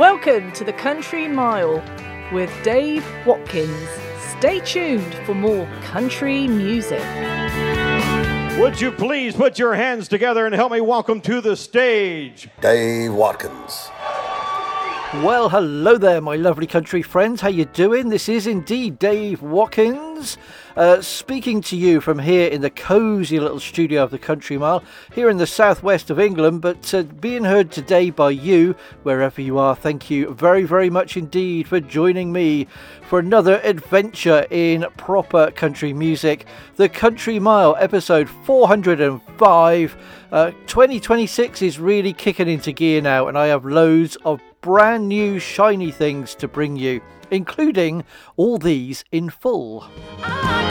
Welcome to the Country Mile with Dave Watkins. Stay tuned for more country music. Would you please put your hands together and help me welcome to the stage Dave Watkins. Well, hello there, my lovely country friends. How you doing? This is indeed Dave Watkins, speaking to you from here in the cosy little studio of the Country Mile, here in the southwest of England, but being heard today by you, wherever you are. Thank you very, very much indeed for joining me for another adventure in proper country music. The Country Mile, episode 405. 2026 is really kicking into gear now, and I have loads of brand new shiny things to bring you, including all these in full.